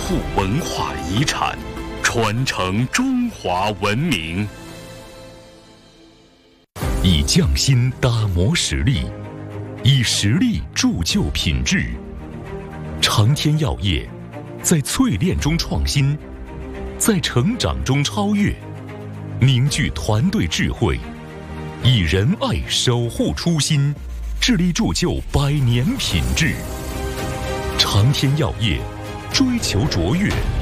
护文化遗产，传承中华文明。以匠心打磨实力，以实力铸就品质。长天药业在淬炼中创新，在成长中超越，凝聚团队智慧，以仁爱守护初心，致力铸就100年品质。长天药业，追求卓越。